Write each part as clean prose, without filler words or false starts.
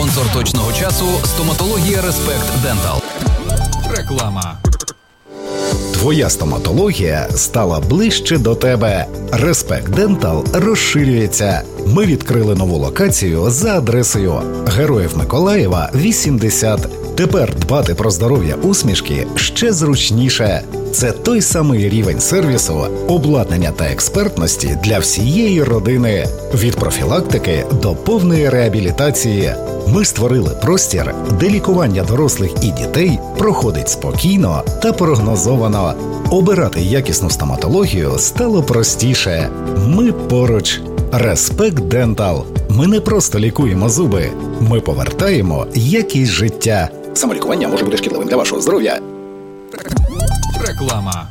Спонсор точного часу – стоматологія Респект Дентал. Реклама. Твоя стоматологія стала ближче до тебе. Респект Дентал розширюється. Ми відкрили нову локацію за адресою Героїв Миколаєва, 80. Тепер дбати про здоров'я усмішки ще зручніше. Це той самий рівень сервісу, обладнання та експертності для всієї родини. Від профілактики до повної реабілітації. Ми створили простір, де лікування дорослих і дітей проходить спокійно та прогнозовано. Обирати якісну стоматологію стало простіше. Ми поруч. Респект Дентал. Ми не просто лікуємо зуби. Ми повертаємо якість життя. Самолікування може бути шкідливим для вашого здоров'я. Реклама.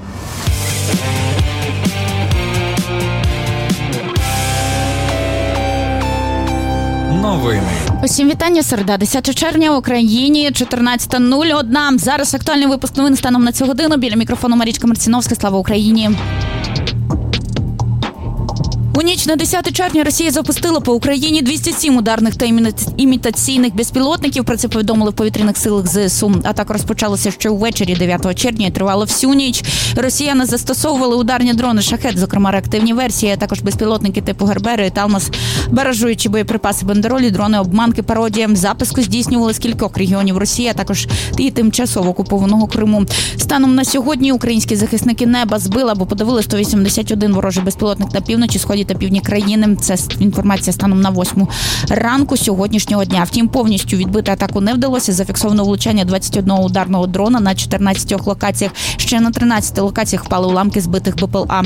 Новини. Усім вітання. Середа, 10 червня, в Україні 14:01. Зараз актуальний випуск новин станом на цю годину. Біля мікрофону Марічка Марціновська. Слава Україні. У ніч на 10 червня Росія запустила по Україні 207 ударних та імітаційних безпілотників. Про це повідомили в повітряних силах ЗСУ. Атака розпочалася ще ввечері 9 червня і тривала всю ніч. Росіяни застосовували ударні дрони «Шахед», зокрема реактивні версії, а також безпілотники типу «Гербери» і «Талмас», баражуючі боєприпаси «Бандеролі», дрони «Обманки», «Пародія». Запуску здійснювали з кількох регіонів Росії, а також і тимчасово окупованого Криму. Станом на сьогодні українські захисники неба збили або подавили 181 ворожий безпілотник на півночі, сході та півдні країни. Це інформація станом на 8 ранку сьогоднішнього дня. Втім, повністю відбити атаку не вдалося. Зафіксовано влучання 21 ударного дрона на 14 локаціях. Ще на 13 локаціях впали уламки збитих БПЛА.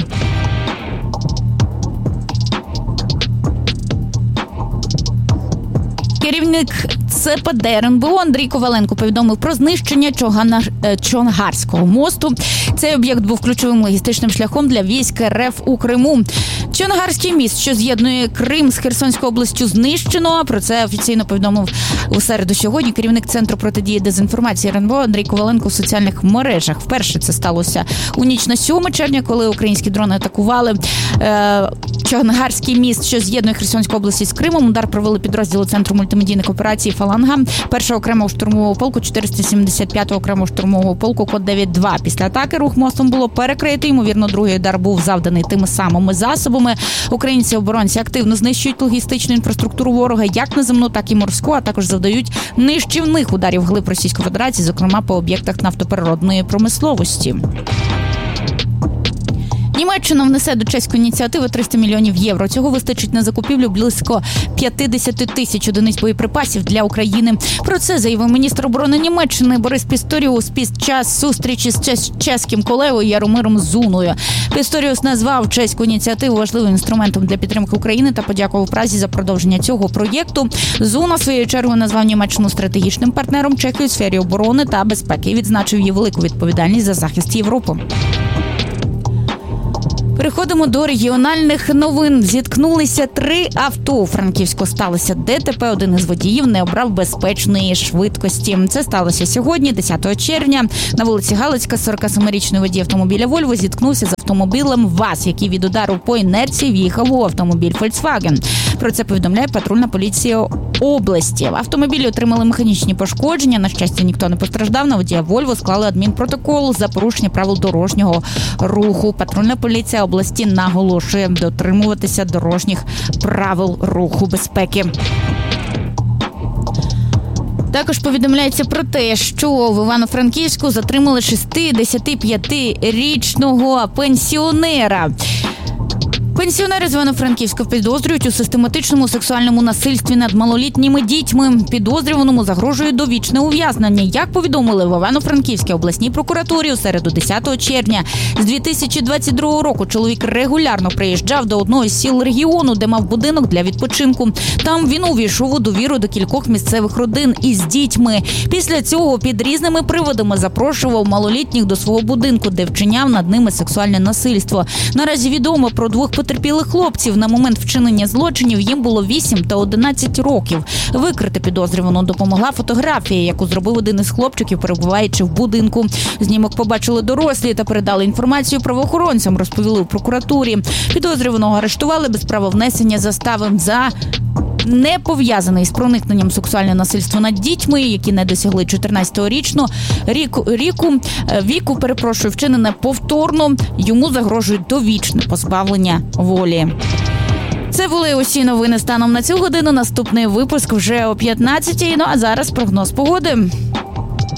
Керівник ЦПД РНБО Андрій Коваленко повідомив про знищення Чонгарського мосту. Цей об'єкт був ключовим логістичним шляхом для військ РФ у Криму. Чонгарський міст, що з'єднує Крим з Херсонською областю, знищено. Про це офіційно повідомив у середу сьогодні керівник Центру протидії дезінформації РНБО Андрій Коваленко в соціальних мережах. Вперше це сталося у ніч на 7 червня, коли українські дрони атакували Чонгарський міст, що з'єднує Херсонську область з Кримом. Удар провели підрозділи Центру мультимедійних операцій «Фаланга», 1-го окремого штурмового полку 475-го окремого штурмового полку код 9-2. Після атаки рух мостом було перекрито. Ймовірно, другий удар був завданий тими самими засобами. Українці-оборонці активно знищують логістичну інфраструктуру ворога, як наземну, так і морську, а також завдають нищівних ударів вглиб Російської Федерації, зокрема по об'єктах нафтопереробної промисловості. Німеччина внесе до чеської ініціативи 300 мільйонів євро. Цього вистачить на закупівлю близько 50 тисяч одиниць боєприпасів для України. Про це заявив міністр оборони Німеччини Борис Пісторіус під час зустрічі з чеським колегою Яромиром Зуною. Пісторіус назвав чеську ініціативу важливим інструментом для підтримки України та подякував Празі за продовження цього проєкту. Зуна, своєю чергою, назвав Німеччину стратегічним партнером Чехії у сфері оборони та безпеки і відзначив її велику відповідальність за захист Європи. Переходимо до регіональних новин. Зіткнулися 3 авто. У Франківську сталося ДТП. Один із водіїв не обрав безпечної швидкості. Це сталося сьогодні, 10 червня. На вулиці Галицька 47-річний водій автомобіля «Вольво» зіткнувся з автомобілем ВАЗ, який від удару по інерції в'їхав у автомобіль «Фольксваген». Про це повідомляє патрульна поліція області. В автомобілі отримали механічні пошкодження. На щастя, ніхто не постраждав. На водія «Вольво» склали адмінпротокол за порушення правил дорожнього руху. Патрульна поліція області наголошує дотримуватися дорожніх правил руху безпеки. Також повідомляється про те, що в Івано-Франківську затримали 65-річного пенсіонера. Пенсіонери з Івано-Франківська підозрюють у систематичному сексуальному насильстві над малолітніми дітьми. Підозрюваному загрожує довічне ув'язнення. Як повідомили в Івано-Франківській обласній прокуратурі у середу 10 червня, з 2022 року чоловік регулярно приїжджав до одного з сіл регіону, де мав будинок для відпочинку. Там він увійшов у довіру до кількох місцевих родин із дітьми. Після цього під різними приводами запрошував малолітніх до свого будинку, де вчиняв над ними сексуальне насильство. Наразі відомо про 2 потерпілих хлопців. На момент вчинення злочинів їм було 8 та 11 років. Викрити підозрюваного допомогла фотографія, яку зробив один із хлопчиків, перебуваючи в будинку. Знімок побачили дорослі та передали інформацію правоохоронцям, розповіли у прокуратурі. Підозрюваного арештували без права внесення застави за не пов'язаний з проникненням сексуального насильства над дітьми, які не досягли 14-річного віку, вчинене повторно, йому загрожує довічне позбавлення волі. Це були усі новини станом на цю годину. Наступний випуск вже о 15-й. Ну а зараз прогноз погоди.